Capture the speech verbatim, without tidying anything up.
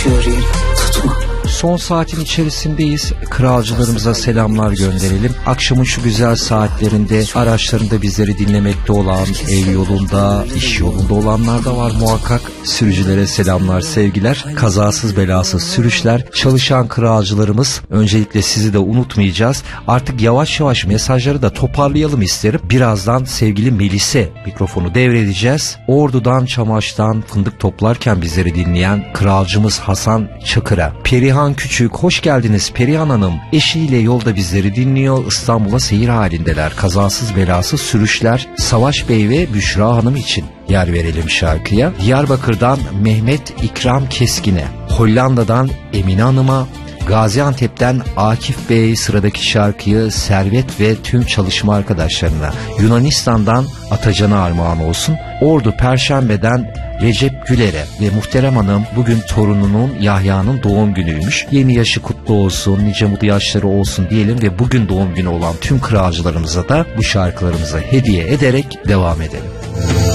düşüyor yerim. Tutma. Son saatin içerisindeyiz. Kralcılarımıza selamlar gönderelim. Akşamın şu güzel saatlerinde araçlarında bizleri dinlemekte olan, ev yolunda, iş yolunda olanlar da var muhakkak. Sürücülere selamlar, sevgiler. Kazasız belasız sürüşler. Çalışan kralcılarımız, öncelikle sizi de unutmayacağız. Artık yavaş yavaş mesajları da toparlayalım isterim. Birazdan sevgili Melis'e mikrofonu devredeceğiz. Ordu'dan, Çamaş'tan fındık toplarken bizleri dinleyen kralcımız Hasan Çakır'a. Perihan Küçük, hoş geldiniz Perihan Hanım. Eşiyle yolda bizleri dinliyor. İstanbul'a seyir halindeler. Kazasız belasız sürüşler. Savaş Bey ve Büşra Hanım için yer verelim şarkıya. Diyarbakır'dan Mehmet İkram Keskin'e, Hollanda'dan Emine Hanım'a, Gaziantep'ten Akif Bey sıradaki şarkıyı Servet ve tüm çalışma arkadaşlarına, Yunanistan'dan Atacan'a armağan olsun. Ordu Perşembe'den Recep Güler'e ve Muhterem Hanım bugün torununun Yahya'nın doğum günüymüş. Yeni yaşı kutlu olsun, nice mutlu yaşları olsun diyelim ve bugün doğum günü olan tüm kralcılarımıza da bu şarkılarımıza hediye ederek devam edelim.